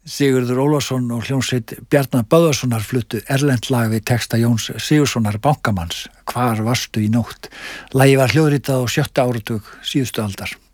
Sigurður Ólafsson og hljómsveit Bjarna Böðvarssonar fluttu erlent lag við texta Jóns Sigurðssonar bankamanns, Hvar varstu í nótt. Lagið var hljóðritað á 7. áratug síðustu aldar.